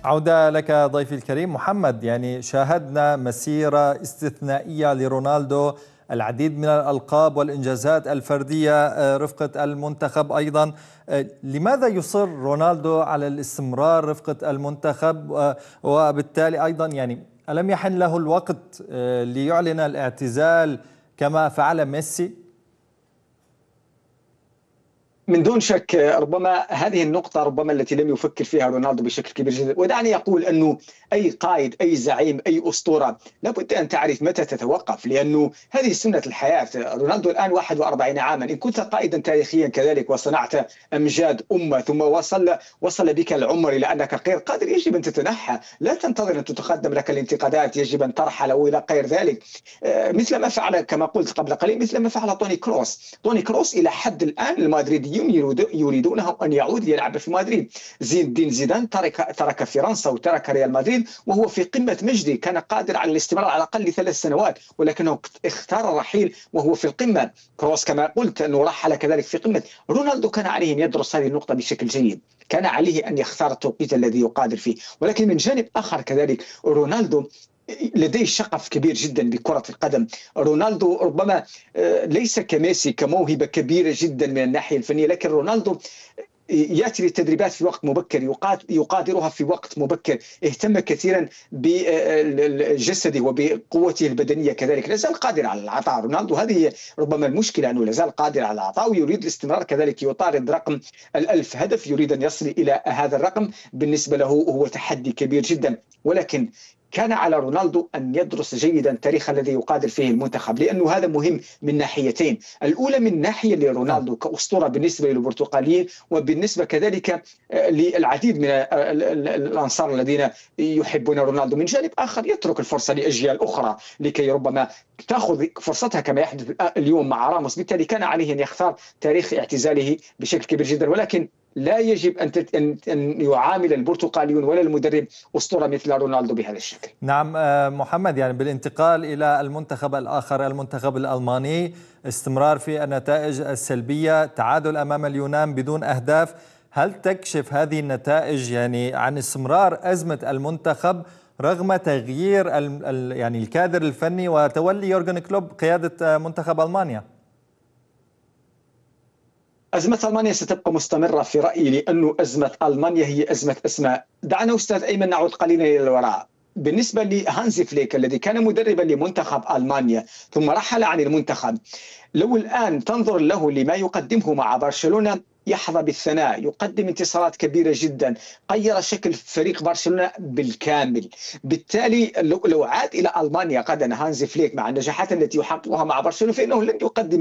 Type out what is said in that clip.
عودة لك ضيفي الكريم محمد. يعني شاهدنا مسيرة استثنائية لرونالدو، العديد من الألقاب والإنجازات الفردية رفقة المنتخب أيضا. لماذا يصر رونالدو على الاستمرار رفقة المنتخب؟ وبالتالي أيضا يعني ألم يحن له الوقت ليعلن الاعتزال كما فعل ميسي؟ من دون شك ربما هذه النقطة ربما التي لم يفكر فيها رونالدو بشكل كبير جدا. ودعني أقول أنه أي قائد، أي زعيم، أي أسطورة لابد أن تعرف متى تتوقف، لأنه هذه سنة الحياة. رونالدو الآن 41 عاما. إن كنت قائدا تاريخيا كذلك وصنعت أمجاد أمة ثم وصل بك العمر إلى أنك غير قادر، يجب أن تتنحى. لا تنتظر أن تتقدم لك الانتقادات، يجب أن ترحل أو إلى غير ذلك. مثل ما فعل كما قلت قبل قليل، مثل ما فعل توني كروس إلى حد الآن المدريديون يريدونه أن يعود يلعب في مدريد. زين الدين زيدان ترك فرنسا وترك ريال مدريد وهو في قمة مجده، كان قادر على الاستمرار على الأقل 3 سنوات، ولكنه اختار الرحيل وهو في القمة. كروس كما قلت أنه رحل كذلك في قمة. رونالدو كان عليه أن يدرس هذه النقطة بشكل جيد، كان عليه أن يختار التوقيت الذي يقادر فيه. ولكن من جانب آخر كذلك رونالدو لديه شغف كبير جدا بكرة القدم. رونالدو ربما ليس كميسي كموهبة كبيرة جدا من الناحية الفنية، لكن رونالدو يأتي للتدريبات في وقت مبكر، يقادرها في وقت مبكر، اهتم كثيرا بجسده وبقوته البدنية كذلك، لا زال قادر على العطاء. رونالدو هذه ربما المشكلة، أنه لا زال قادر على العطاء ويريد الاستمرار كذلك، يطارد رقم 1000 هدف، يريد أن يصل إلى هذا الرقم. بالنسبة له هو تحدي كبير جدا، ولكن كان على رونالدو أن يدرس جيدا التاريخ الذي يقادر فيه المنتخب، لأنه هذا مهم من ناحيتين. الأولى من ناحية لرونالدو كأسطورة بالنسبة للبرتغاليين، وبالنسبة كذلك للعديد من الأنصار الذين يحبون رونالدو. من جانب آخر يترك الفرصة لأجيال أخرى لكي ربما تأخذ فرصتها كما يحدث اليوم مع راموس. بالتالي كان عليه أن يختار تاريخ اعتزاله بشكل كبير جدا، ولكن لا يجب أن يعامل البرتغاليون ولا المدرب أسطورة مثل رونالدو بهذا الشكل. نعم محمد، يعني بالانتقال إلى المنتخب الآخر، المنتخب الألماني، استمرار في النتائج السلبية، تعادل أمام اليونان بدون أهداف. هل تكشف هذه النتائج يعني عن استمرار أزمة المنتخب رغم تغيير يعني الكادر الفني وتولي يورغن كلوب قيادة منتخب ألمانيا؟ أزمة ألمانيا ستبقى مستمرة في رأيي، لأن أزمة ألمانيا هي أزمة أسماء. دعنا أستاذ أيمن نعود قليلا إلى الوراء. بالنسبة لهانزي فليك الذي كان مدربا لمنتخب ألمانيا ثم رحل عن المنتخب، لو الآن تنظر له لما يقدمه مع برشلونة يحظى بالثناء، يقدم انتصارات كبيرة جدا، غير شكل فريق برشلونة بالكامل. بالتالي لو عاد إلى ألمانيا غدا هانزي فليك مع النجاحات التي يحققها مع برشلونة، فإنه لن يقدم